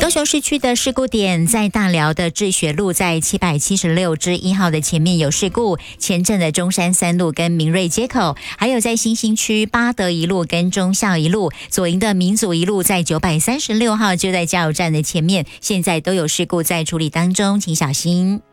雄市区的事故点在大寮的智学路，在776之1号的前面有事故，前镇的中山3路跟明瑞街口，还有在新兴区八德一路跟忠孝一路，左营的民族一路在936号就在加油站的前面，现在都有事故在处理当中，请小心。